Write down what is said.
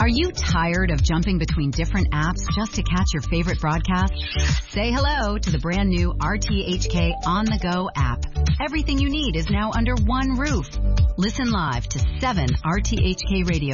Are you tired of jumping between different apps just to catch your favorite broadcast? Say hello to the brand new RTHK On The Go app. Everything you need is now under one roof. Listen live to 7 RTHK radio